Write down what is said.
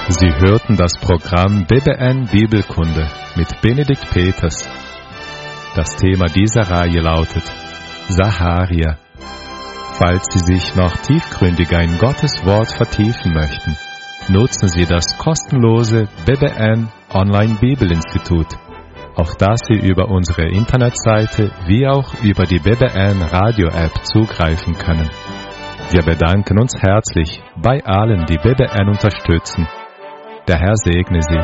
Sie hörten das Programm BBN Bibelkunde mit Benedikt Peters. Das Thema dieser Reihe lautet Sacharia. Falls Sie sich noch tiefgründiger in Gottes Wort vertiefen möchten, nutzen Sie das kostenlose BBN Online Bibelinstitut, auf das Sie über unsere Internetseite wie auch über die BBN Radio App zugreifen können. Wir bedanken uns herzlich bei allen, die BBN unterstützen. Der Herr segne Sie.